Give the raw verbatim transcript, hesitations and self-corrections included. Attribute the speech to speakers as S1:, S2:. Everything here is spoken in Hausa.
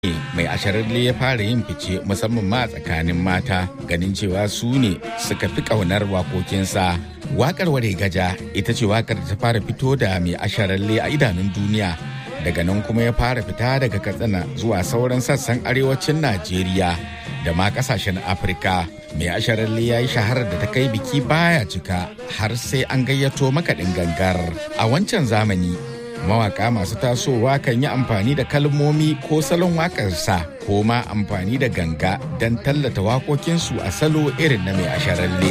S1: mai asharalle ya fara yin fice musamman ma tsakanin mata ganin cewa su ne suka fi ƙaunar waƙoƙinsa. Waƙar Ware Gaja ita ce waƙar da ta fara fito da mai asharalle a idanun duniya. Daga nan kuma ya fara fita daga Katsina zuwa sauran sassan arewacin Najeriya da ma ƙasashen Afirka. Mai asharalle ya yi shaharar da ta kai biki baya cika har sai an gayyato makaɗin gangar. A wancan zamani mawaka masu tasowa kan yi amfani da kalmomi ko salon waƙarsa ko ma amfani da ganga don tallata waƙoƙinsu a salo irin na mai asharalle.